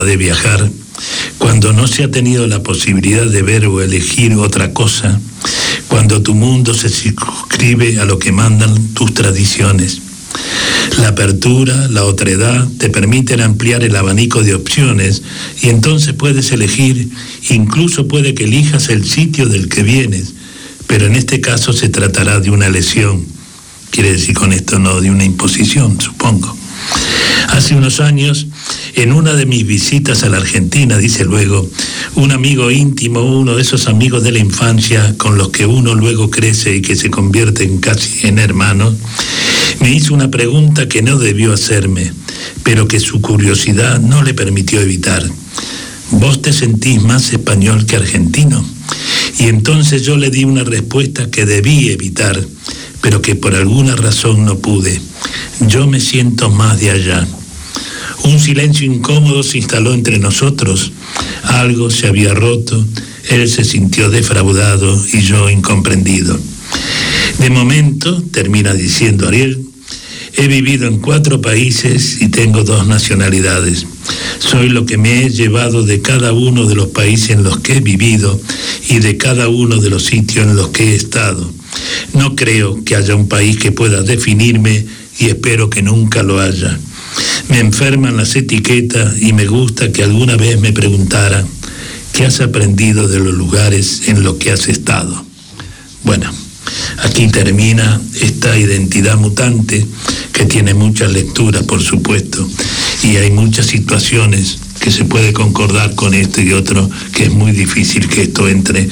de viajar, cuando no se ha tenido la posibilidad de ver o elegir otra cosa, cuando tu mundo se circunscribe a lo que mandan tus tradiciones. La apertura, la otredad, te permiten ampliar el abanico de opciones y entonces puedes elegir, incluso puede que elijas el sitio del que vienes, pero en este caso se tratará de una elección. Quiere decir con esto no de una imposición, supongo. Hace unos años, en una de mis visitas a la Argentina, dice luego, un amigo íntimo, uno de esos amigos de la infancia con los que uno luego crece y que se convierten casi en hermanos, me hizo una pregunta que no debió hacerme, pero que su curiosidad no le permitió evitar. ¿Vos te sentís más español que argentino? Y entonces yo le di una respuesta que debí evitar, pero que por alguna razón no pude. Yo me siento más de allá. Un silencio incómodo se instaló entre nosotros. Algo se había roto, él se sintió defraudado y yo incomprendido. De momento, termina diciendo Ariel, he vivido en 4 países y tengo 2 nacionalidades. Soy lo que me he llevado de cada uno de los países en los que he vivido y de cada uno de los sitios en los que he estado. No creo que haya un país que pueda definirme y espero que nunca lo haya. Me enferman las etiquetas y me gusta que alguna vez me preguntaran ¿qué has aprendido de los lugares en los que has estado? Bueno, aquí termina esta identidad mutante que tiene muchas lecturas, por supuesto, y hay muchas situaciones que se puede concordar con esto y otro, que es muy difícil que esto entre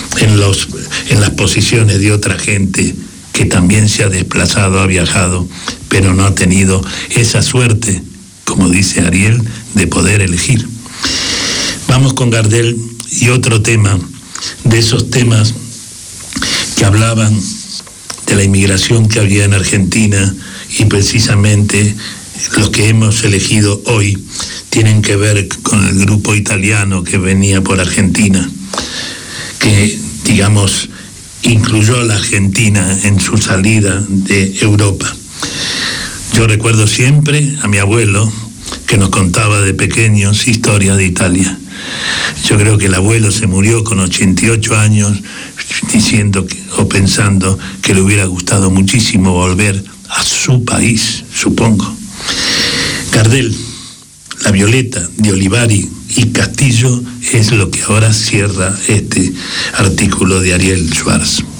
en las posiciones de otra gente que también se ha desplazado, ha viajado, pero no ha tenido esa suerte, como dice Ariel, de poder elegir. Vamos con Gardel y otro tema, de esos temas que hablaban de la inmigración que había en Argentina y precisamente los que hemos elegido hoy tienen que ver con el grupo italiano que venía por Argentina, que, digamos, incluyó a la Argentina en su salida de Europa. Yo recuerdo siempre a mi abuelo que nos contaba de pequeños historias de Italia. Yo creo que el abuelo se murió con 88 años diciendo o pensando que le hubiera gustado muchísimo volver a su país, supongo. Gardel, La Violeta de Olivari y Castillo es lo que ahora cierra este artículo de Ariel Schwartz.